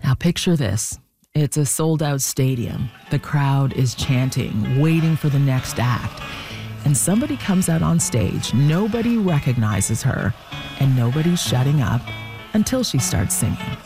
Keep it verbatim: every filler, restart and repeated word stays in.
Now picture this. It's a sold-out stadium. The crowd is chanting, waiting for the next act. And somebody comes out on stage. Nobody recognizes her, and nobody's shutting up until she starts singing.